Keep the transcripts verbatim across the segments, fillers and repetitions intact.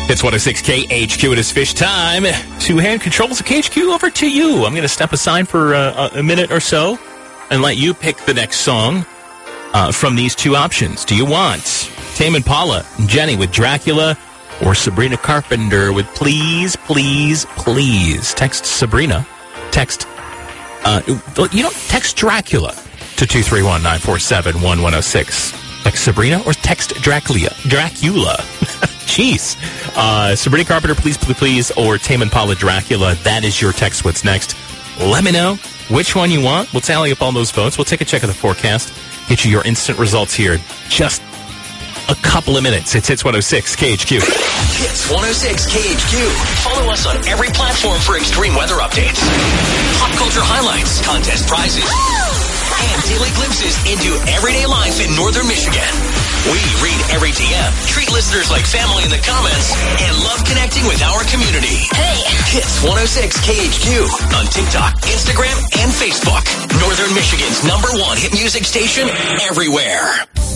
It's one oh six K H Q. It is fish time. To hand controls of K H Q over to you. I'm going to step aside for uh, a minute or so and let you pick the next song uh, from these two options. Do you want Tame Impala and Jenny with Dracula or Sabrina Carpenter with Please, Please, Please? Text Sabrina. Text, uh, you don't text Dracula to two three one, nine four seven, one one oh six. Text Sabrina or text Dracula. Dracula. Jeez. Uh, Sabrina Carpenter, Please, Please, Please, or Tame Impala, Dracula. That is your text. What's next? Let me know which one you want. We'll tally up all those votes. We'll take a check of the forecast. Get you your instant results here. Just a couple of minutes. It's Hits one oh six K H Q. Hits one oh six K H Q. Follow us on every platform for extreme weather updates, pop culture highlights, contest prizes, and daily glimpses into everyday life in northern Michigan. We read every D M, treat listeners like family in the comments, and love connecting with our community. Hey! Hits one oh six K H Q on TikTok, Instagram, and Facebook. Northern Michigan's number one hit music station everywhere.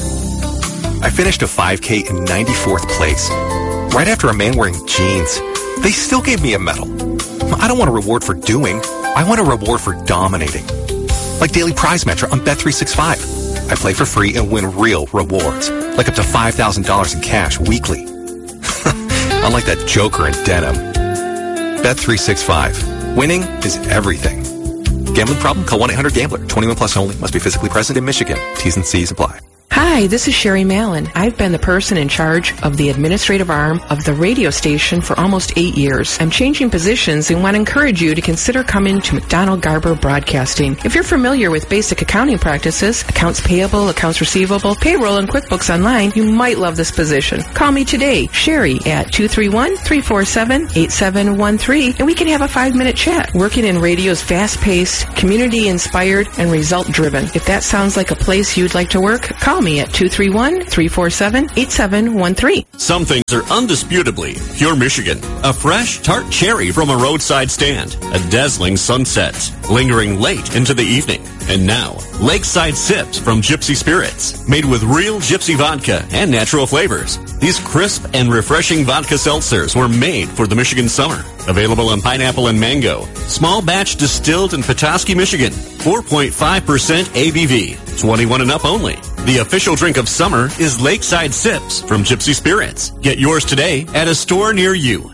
I finished a five K in ninety-fourth place. Right after a man wearing jeans. They still gave me a medal. I don't want a reward for doing. I want a reward for dominating. Like Daily Prize Metro on Bet three sixty-five. I play for free and win real rewards, like up to five thousand dollars in cash weekly. Unlike that joker in denim. Bet three sixty-five. Winning is everything. Gambling problem? Call one eight hundred gambler. twenty-one plus only. Must be physically present in Michigan. T's and C's apply. Hi, this is Sherry Mallon. I've been the person in charge of the administrative arm of the radio station for almost eight years. I'm changing positions and want to encourage you to consider coming to McDonald Garber Broadcasting. If you're familiar with basic accounting practices, accounts payable, accounts receivable, payroll, and QuickBooks Online, you might love this position. Call me today, Sherry, at two three one, three four seven, eight seven one three, and we can have a five-minute chat. Working in radio's fast-paced, community-inspired, and result-driven. If that sounds like a place you'd like to work, call me at two three one, three four seven, eight seven one three. Some things are undisputably pure Michigan. A fresh, tart cherry from a roadside stand. A dazzling sunset, lingering late into the evening. And now, Lakeside Sips from Gypsy Spirits. Made with real Gypsy vodka and natural flavors. These crisp and refreshing vodka seltzers were made for the Michigan summer. Available on pineapple and mango. Small batch distilled in Petoskey, Michigan. four point five percent A B V. twenty-one and up only. The official drink of summer is Lakeside Sips from Gypsy Spirits. Get yours today at a store near you.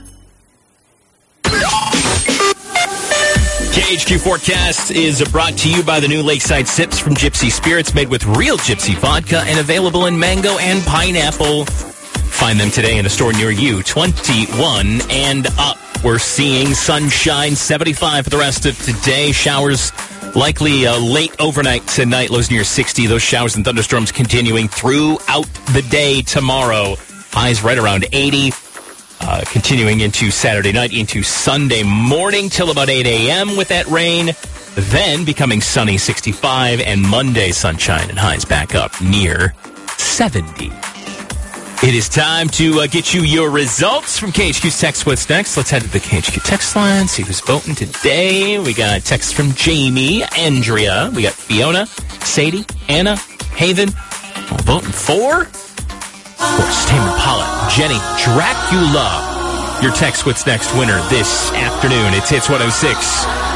K H Q Forecast is brought to you by the new Lakeside Sips from Gypsy Spirits, made with real Gypsy vodka and available in mango and pineapple. Find them today in a store near you, twenty-one and up. We're seeing sunshine, seventy-five for the rest of today. Showers likely uh, late overnight tonight, lows near sixty. Those showers and thunderstorms continuing throughout the day tomorrow. Highs right around eighty. Uh, continuing into Saturday night, into Sunday morning till about eight a.m. with that rain. Then becoming sunny, sixty-five, and Monday sunshine and highs back up near seventy. It is time to uh, get you your results from K H Q's Text What's Next. Let's head to the K H Q text line, see who's voting today. We got texts from Jamie, Andrea. We got Fiona, Sadie, Anna, Haven. All voting for, of course, Tame Impala, Jenny, Dracula. Your Text What's Next winner this afternoon. It's Hits one oh six